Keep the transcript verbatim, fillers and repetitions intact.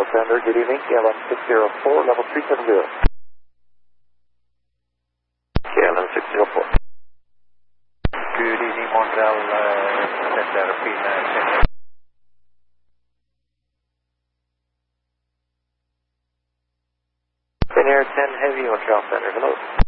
Center, good evening, K L M six zero four, level three seven zero. K L M six zero four. Good evening, Montreal uh, Center, Pin Finnair ten Heavy, Montreal Center, hello.